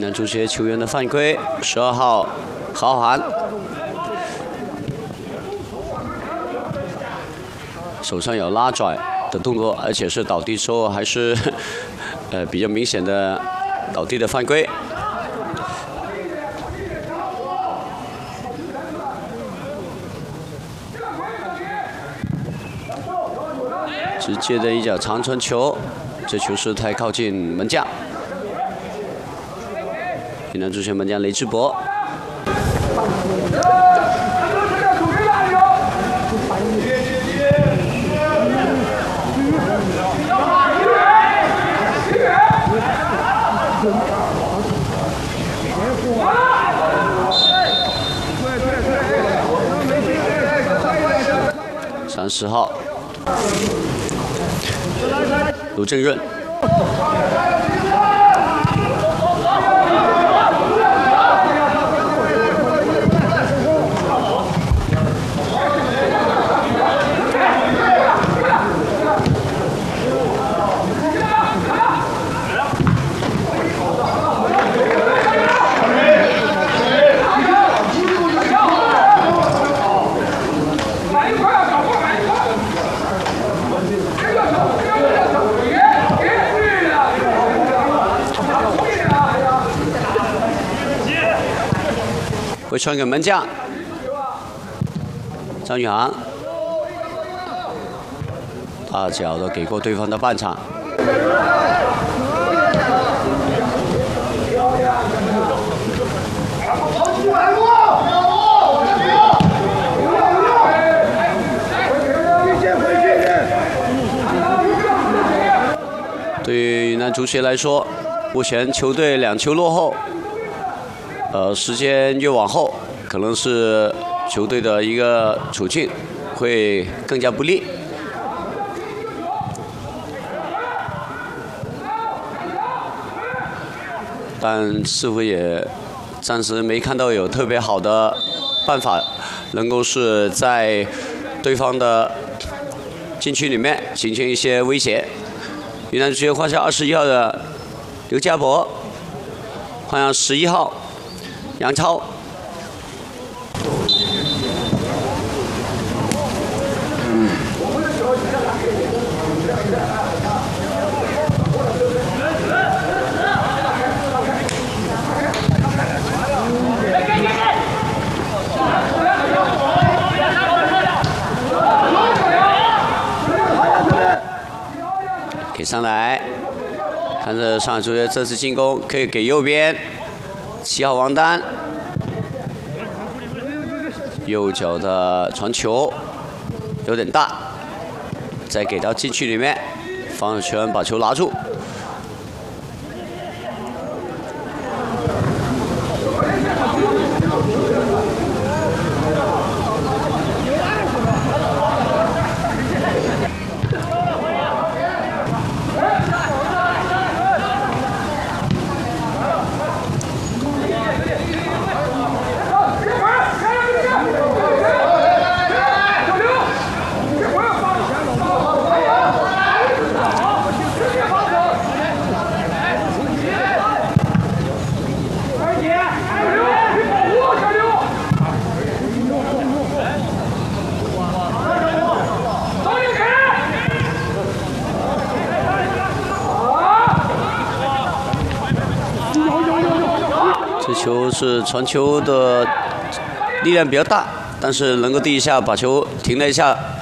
南足协球员的犯规，12号郝涵手上有拉拽的动作，而且是倒地之后还是比较明显的倒地的犯规。直接的一脚长传球，这球是太靠近门将。云南足协门将雷志博。30号。 卢正润，会传给门将张宇航，大脚的给过对方的半场。对于云南足协来说，目前球队2球落后。 时间越往后，可能是球队的一个处境会更加不利。但似乎也暂时没看到有特别好的办法，能够是在对方的禁区里面形成一些威胁。云南足协换下21号的刘家博，换上11号。 杨超，给上来，看着上海足协这次进攻可以给右边。 7号王丹，右脚的传球有点大，再给到禁区里面，防守球员把球拿住。这球是传球的力量比较大，但是能够第一下把球停了一下，